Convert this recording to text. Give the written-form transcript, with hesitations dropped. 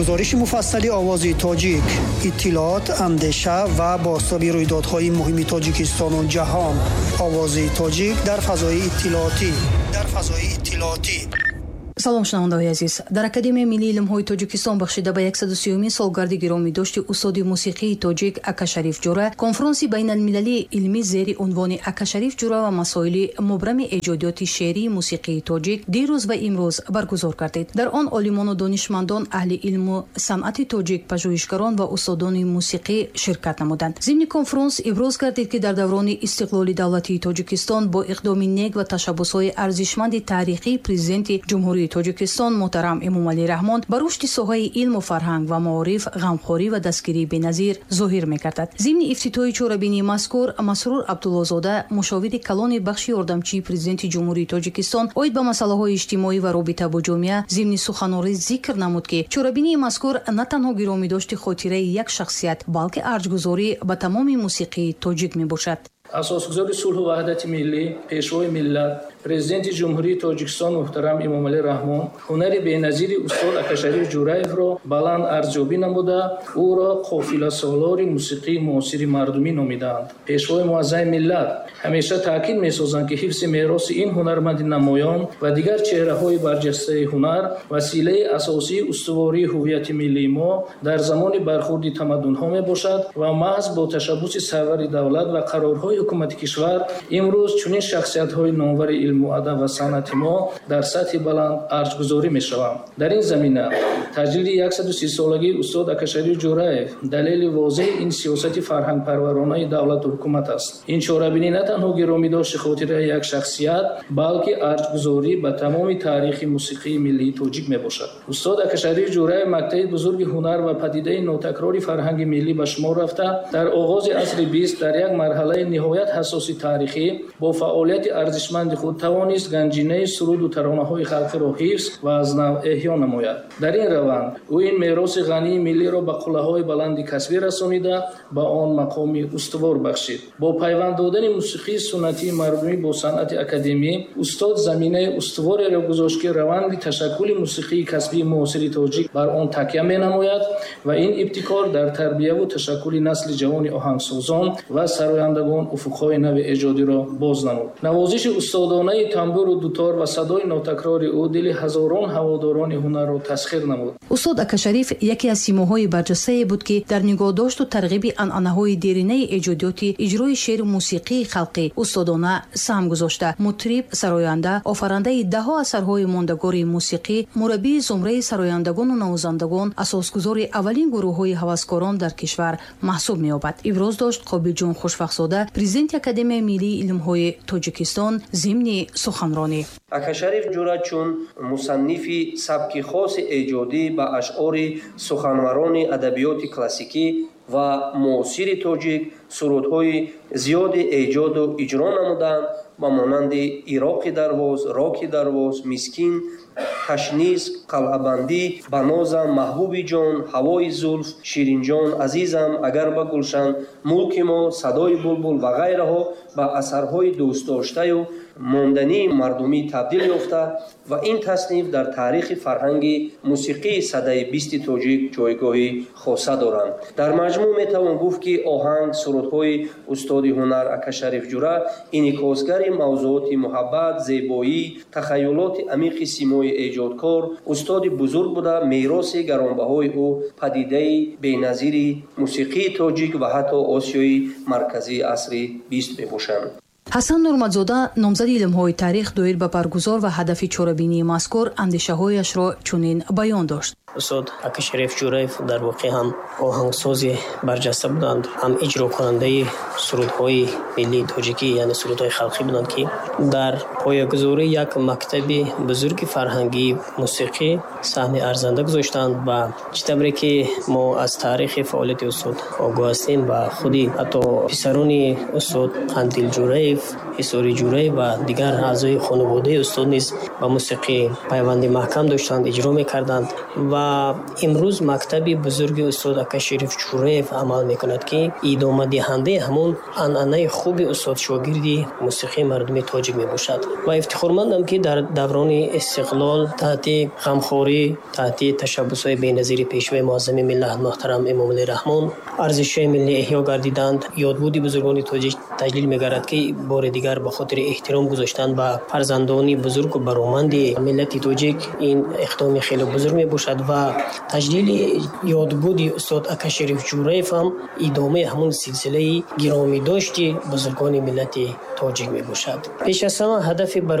گزارش مفصلی آواز تاجیک، اطلاعات، اندیشه و بازتاب رویدادهای مهم تاجیکستان و جهان. آواز تاجیک در فضای اطلاعاتی. салом шунавандаҳои азиз, дар Академияи миллии илмҳои Тоҷикистон бахшида ба 130-юмин солгарди гиромидошти устоди мусиқии тоҷик Ака Шариф Ҷура конфронси байналмилалии илмӣ зери унвони Ака Шариф Ҷура ва масоили мубрами эҷодиёти шеърии мусиқии тоҷик дирӯз ва имрӯз баргузор гардид. Дар он олимону донишмандон, аҳли илму санъати тоҷик, пажӯҳишгарон ва устодони мусиқӣ ширкат намуданд. зимни конфронс иброз гардид ки дар даврони истиқлоли давлатии Тоҷикистон бо иқдоми нек ва ташаббусҳои арзишманди таърихии президенти ҷумҳурии Тоҷикистон муҳтарам Эмомалӣ Раҳмон ба рушди соҳаи илму фарҳанг ва маориф, ғамхорӣ ва дастгирии беназир зоҳир мекардад. зимни ифтитоҳи чорабинии мазкур Масрур Абдуллозода, мушовири калони бахши ёрдамчии президенти ҷумҳурии Тоҷикистон оид ба масъалаҳои иҷтимоӣ ва робита бо ҷомеа зимни суханорӣ зикр намуд ки чорабинии мазкур на танҳо гиромидошти хотираи як шахсият, балки арҷгузорӣ ба тамоми мусиқии тоҷик мебошад. اساسگزار صلح و وحدت ملی، پیشوای ملت، پرزیدنت جمهوری تاجیکستان محترم امامعلی رحمان هنر بی‌نظیر استاد اکا شریف جورایف را بلند ارزیابی نموده، او را قافله سالار موسیقی معاصر مردمی نامیدند. پیشوای معظم ملت همیشه تاکید می‌سازند که حفظ میراث این هنرمند نمایان و دیگر چهره‌های برجسته هنر وسیله اساسی استواری هویت ملی ما در زمان برخورد تمدن‌ها میباشد و محض با تشبث سرور دولت و قرارهای حکومت کشور امروز چنین شخصیت‌های نامور علم و ادب و صنعت ما در سطح بلند ارزگذاری می‌شوند. در این زمینه تجلیل 130 سالگی استاد اکا شریف جورایف دلیل واضح این سیاست فرهنگ پرورانه دولت و حکومت است. این چاره‌بینی نه تنها گرامی‌داشت خاطره یک شخصیت بلکه ارزگذاری به تمام تاریخ موسیقی ملی تاجیک میباشد. استاد اکا شریف جورایف مقطع بزرگ هنر و پدیده نوتکرار فرهنگ ملی به شمار رفته در آغاز عصر 20 در یک مرحله نهایت حساسی تاریخی با فعالیت ارزشمند خود توانست گنجینه سرود و ترانه‌های خلقی را حفظ و از نو احیا نماید. در این روند او این میراث غنی ملی را به قله‌های بلند کسبی رسانیده به آن مقامی استوار بخشید. با پیوند دادن موسیقی سنتی مردمی با صنعت اکادمی، استاد زمینه استوار را گذاشت که روند تشکل موسیقی کسبی معاصر تاجیک بر آن تکیه می‌نماید و این ابتکار در تربیت و تشکل نسل جوان آهنگسازان و سرایندگان افق‌های نو ایجادی را باز نمود. نوازش استادانه تنبور و دوتار و صدای نوتکرار او دل هزاران هواداران هنر را تسخیر نمود. استاد اکا شریف یکی از سیماهای برجسته بود که در نگاهداشت و ترغیب عنعنه‌های دیرینه ایجادیاتی اجرای شعر موسیقی خلقی استادانه سهم گذاشته. مطرب، سراینده، آفرینده ده‌ها اثرهای ماندگار موسیقی، مربی زمره سرایندگان و نوازندگان، اساسگزار اولین گروه‌های هوسکاران در کشور محسوب می‌یابد. ابراز داشت قابل جون خوشبخت‌زاده، پرزیدنت اکادمی ملی علم‌های تاجیکستان ضمن سخنرانی. اکا شریف جورا چون مصنفی سبک خاص ایجادی با اشعار سخنوران ادبیات کلاسیکی و معاصر تاجیک سرودهای زیاد ایجاد و اجرا نمودند و مانند عراق درواز، راک درواز، مسکین، تشنیز، قلعه‌بندی، بنازم، محبوب جان، هوای زلف، شیرین جان، عزیزم، اگر به گلشن، ملک ما، صدای بلبل و غیره ها به اثرهای دوست داشته و ماندنی مردمی تبدیل یافته و این تصنیف در تاریخ فرهنگ موسیقی سده 20 تاجیک جایگاهی خاصه دارند. در مجموع میتوان گفت که آهنگ سرودهای استاد هنر اکا شریف جورا انعکاسگر موضوعات محبت، زیبایی، تخیلات عمیق سیمای ایجادکار استاد بزرگ بوده. میراث گرانبهای او پدیده بی‌نظیر موسیقی تاجیک و حتی آسیای مرکزی عصر 20 میباشند. حسن نورمدزاده نامزد علم‌های تاریخ دویر به برگزار و هدف چاره‌بینی مذکور اندیشه‌هایش را چنین بیان داشت. استاد اکا شریف جورایف در واقع هم آهنگساز برجسته بودند، هم اجرا کننده سرودهای ملی تاجیکی یعنی سرودهای خلقی بودند که در پایه‌گذاری یک مکتب بزرگ فرهنگی موسیقی سهم ارزنده گذاشتند و چطوری که ما از تاریخ فعالیت استاد آگاه هستیم و خودی حتی پسران استاد قندیل جورایف شریف حصاری جوره و دیگر اعضای خانواده استاد نیز با موسیقی پیوند محکم داشتند، اجرا می‌کردند و امروز مکتب بزرگ استاد اکا شریف جوره عمل می‌کند که ادامه دهنده همون عنعنه خوب استاد شاگردی موسیقی مردم تاجیک میباشد و افتخارمندم که در دوران استقلال تحت غمخواری، تحت تشبس‌های بی‌نظیر پیشوای معظم ملت محترم امام علی رحمان ارزش‌های ملی احیا گردیدند. یادبود بزرگان تاجیک تجلیل می‌گردد که بار دیگر به خاطر احترام گذاشتن به فرزندان بزرگ و برومند ملت تاجیک این اقدام خیلی بزرگ میباشد و تجلیل یادبود استاد اکا شریف جوره هم ادامه همون سلسله گرامی داشتی بزرگان ملت تاجیک میباشد. پیش از همه هدف